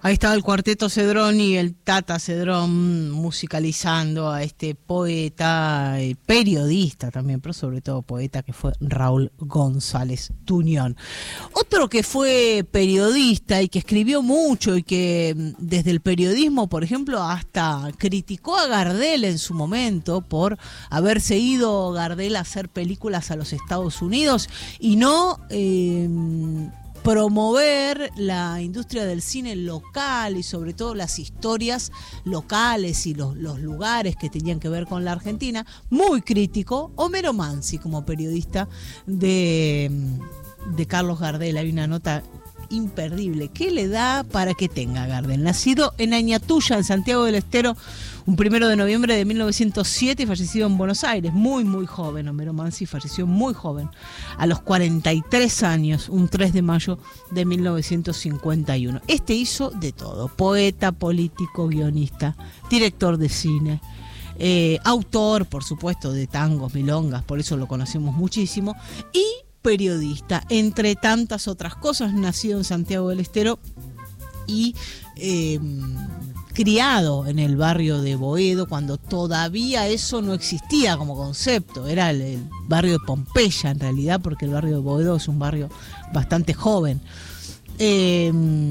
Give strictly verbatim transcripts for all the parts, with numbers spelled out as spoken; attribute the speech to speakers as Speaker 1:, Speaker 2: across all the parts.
Speaker 1: Ahí estaba el Cuarteto Cedrón y el Tata Cedrón musicalizando a este poeta, eh, periodista también, pero sobre todo poeta, que fue Raúl González Tuñón. Otro que fue periodista y que escribió mucho y que desde el periodismo, por ejemplo, hasta criticó a Gardel en su momento por haberse ido Gardel a hacer películas a los Estados Unidos y no... Eh, promover la industria del cine local y sobre todo las historias locales y los, los lugares que tenían que ver con la Argentina. Muy crítico, Homero Mansi como periodista de, de Carlos Gardel. Hay una nota imperdible. ¿Qué le da para que tenga Gardel? Nacido en Añatuya, en Santiago del Estero, un primero de noviembre de mil novecientos siete y fallecido en Buenos Aires, muy muy joven. Homero Mansi falleció muy joven, a los cuarenta y tres años, un tres de mayo de mil novecientos cincuenta y uno. Este hizo de todo: poeta, político, guionista, director de cine, eh, autor, por supuesto, de tangos, milongas, por eso lo conocemos muchísimo, y periodista, entre tantas otras cosas. Nacido en Santiago del Estero y eh, criado en el barrio de Boedo, cuando todavía eso no existía como concepto, era el, el barrio de Pompeya en realidad, porque el barrio de Boedo es un barrio bastante joven. Eh,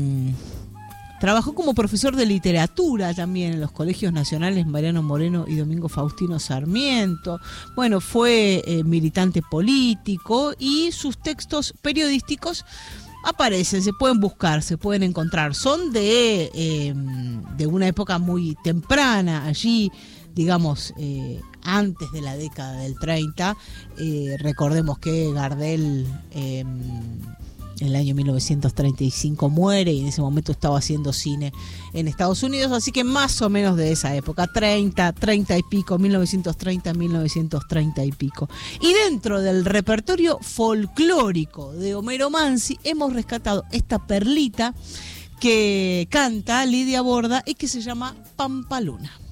Speaker 1: trabajó como profesor de literatura también en los colegios nacionales Mariano Moreno y Domingo Faustino Sarmiento. Bueno, fue eh, militante político y sus textos periodísticos aparecen, se pueden buscar, se pueden encontrar. Son de, eh, de una época muy temprana, allí, digamos, eh, antes de la década del treinta. Eh, recordemos que Gardel eh, en el año mil novecientos treinta y cinco muere y en ese momento estaba haciendo cine en Estados Unidos, así que más o menos de esa época, treinta, treinta y pico, mil novecientos treinta, mil novecientos treinta y pico. Y dentro del repertorio folclórico de Homero Mansi hemos rescatado esta perlita que canta Lidia Borda y que se llama Pampaluna.